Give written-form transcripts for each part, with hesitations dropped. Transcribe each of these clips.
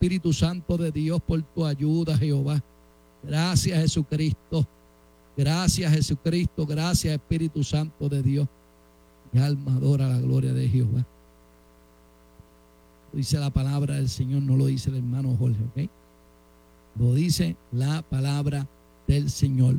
Espíritu Santo de Dios, por tu ayuda, Jehová. Gracias, Jesucristo. Gracias, Jesucristo. Gracias, Espíritu Santo de Dios. Mi alma adora la gloria de Jehová. Lo dice la palabra del Señor, no lo dice el hermano Jorge, ¿ok? Lo dice la palabra del Señor.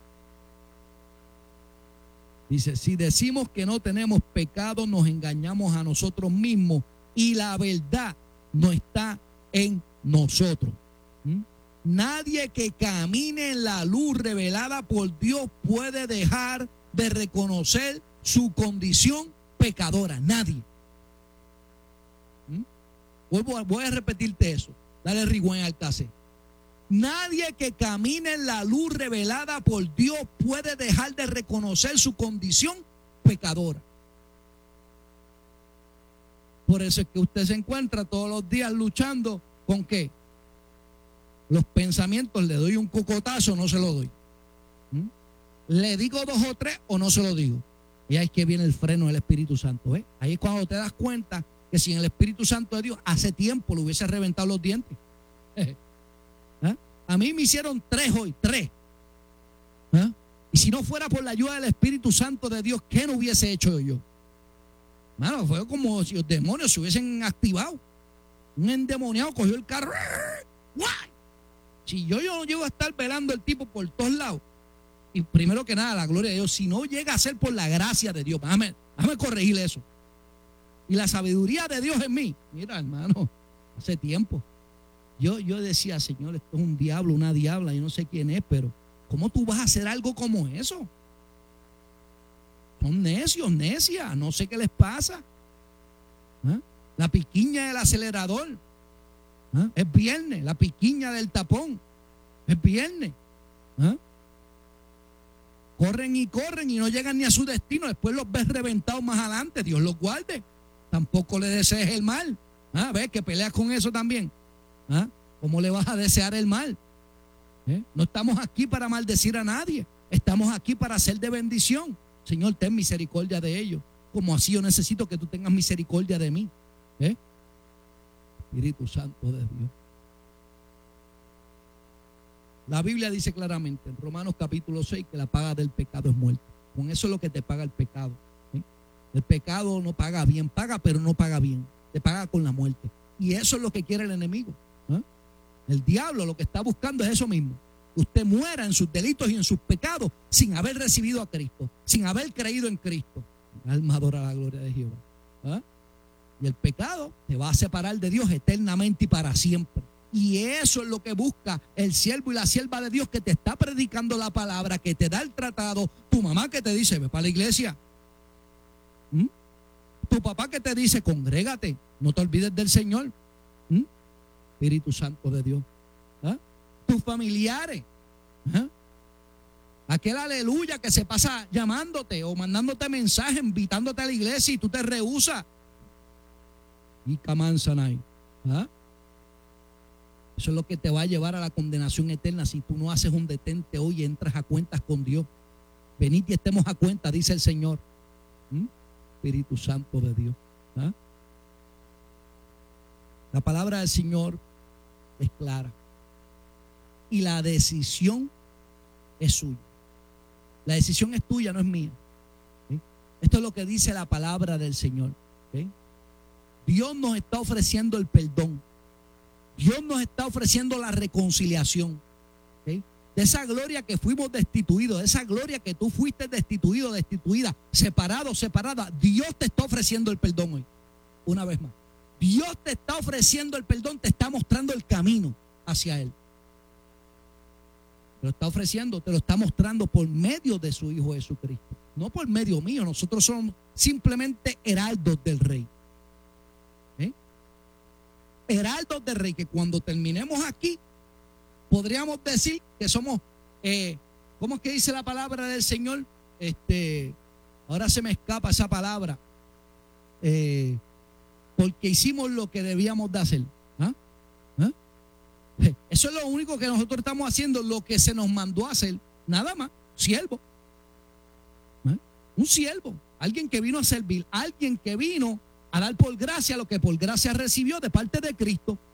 Dice, si decimos que no tenemos pecado, nos engañamos a nosotros mismos y la verdad no está en nosotros. Nadie que camine en la luz revelada por Dios puede dejar de reconocer su condición pecadora. Nadie. Voy a repetirte eso. Dale rewind al cassette. Nadie que camine en la luz revelada por Dios puede dejar de reconocer su condición pecadora. Por eso es que usted se encuentra todos los días luchando con ¿qué? Los pensamientos. Le doy un cocotazo o no se lo doy. Le digo 2 o 3 o no se lo digo. Y ahí es que viene el freno del Espíritu Santo. Ahí es cuando te das cuenta que sin el Espíritu Santo de Dios hace tiempo le hubiese reventado los dientes. A mí me hicieron 3 hoy, 3. Y si no fuera por la ayuda del Espíritu Santo de Dios, ¿qué no hubiese hecho yo? Mano, fue como si los demonios se hubiesen activado. Un endemoniado cogió el carro. ¡Guay! Si yo no llego a estar velando el tipo por todos lados. Y primero que nada, la gloria de Dios, si no llega a ser por la gracia de Dios, déjame corregir eso. Y la sabiduría de Dios en mí. Mira, hermano, hace tiempo. Yo decía, Señor, esto es un diablo, una diabla, yo no sé quién es, pero ¿cómo tú vas a hacer algo como eso? Son necios, necias, no sé qué les pasa. La piquiña del acelerador. Es viernes, la piquiña del tapón. Es viernes. Corren y no llegan ni a su destino. Después los ves reventados más adelante. Dios los guarde. Tampoco le desees el mal. ¿Ves que peleas con eso también? ¿Cómo le vas a desear el mal? No estamos aquí para maldecir a nadie. Estamos aquí para hacer de bendición. Señor, ten misericordia de ellos. Como así yo necesito que tú tengas misericordia de mí. Espíritu Santo de Dios. La Biblia dice claramente en Romanos capítulo 6 que la paga del pecado es muerte. Con eso es lo que te paga el pecado. El pecado no paga bien, paga pero no paga bien. Te paga con la muerte. Y eso es lo que quiere el enemigo. El diablo lo que está buscando es eso mismo. Que usted muera en sus delitos y en sus pecados sin haber recibido a Cristo, sin haber creído en Cristo. Mi alma adora la gloria de Jehová. Y el pecado te va a separar de Dios eternamente y para siempre. Y eso es lo que busca el siervo y la sierva de Dios que te está predicando la palabra, que te da el tratado. Tu mamá que te dice, ve para la iglesia. Tu papá que te dice, congrégate, no te olvides del Señor. Espíritu Santo de Dios. Tus familiares. Aquel aleluya que se pasa llamándote o mandándote mensajes, invitándote a la iglesia y tú te rehusas. Y Kamansanay. Eso es lo que te va a llevar a la condenación eterna si tú no haces un detente hoy y entras a cuentas con Dios. Venid y estemos a cuenta, dice el Señor. Espíritu Santo de Dios. La palabra del Señor es clara. Y la decisión es suya. La decisión es tuya, no es mía. Esto es lo que dice la palabra del Señor. Dios nos está ofreciendo el perdón. Dios nos está ofreciendo la reconciliación. De esa gloria que fuimos destituidos, de esa gloria que tú fuiste destituido, destituida, separado, separada. Dios te está ofreciendo el perdón hoy. Una vez más. Dios te está ofreciendo el perdón, te está mostrando el camino hacia Él. Te lo está ofreciendo, te lo está mostrando por medio de su Hijo Jesucristo. No por medio mío, nosotros somos simplemente heraldos del Rey. Heraldos del Rey, que cuando terminemos aquí, podríamos decir que somos, ¿cómo es que dice la palabra del Señor? Ahora se me escapa esa palabra. Porque hicimos lo que debíamos de hacer. Eso es lo único que nosotros estamos haciendo, lo que se nos mandó a hacer. Nada más, siervo. Un siervo, alguien que vino a servir, alguien que vino a dar por gracia lo que por gracia recibió de parte de Cristo.